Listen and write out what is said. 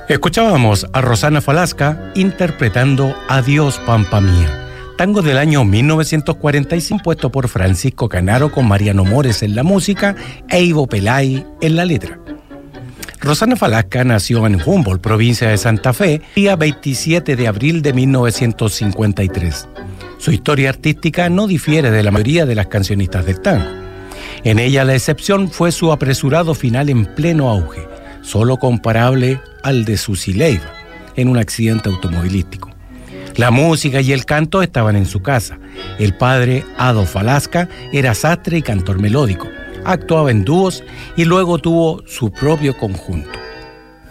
Escuchábamos a Rosana Falasca interpretando Adiós Pampa Mía, tango del año 1945 puesto por Francisco Canaro con Mariano Mores en la música e Ivo Pelay en la letra. Rosana Falasca nació en Humboldt, provincia de Santa Fe, día 27 de abril de 1953. Su historia artística no difiere de la mayoría de las cancionistas del tango. En ella la excepción fue su apresurado final en pleno auge, solo comparable al de Susi Leiva, en un accidente automovilístico. La música y el canto estaban en su casa. El padre, Ado Falasca, era sastre y cantor melódico. Actuaba en dúos y luego tuvo su propio conjunto.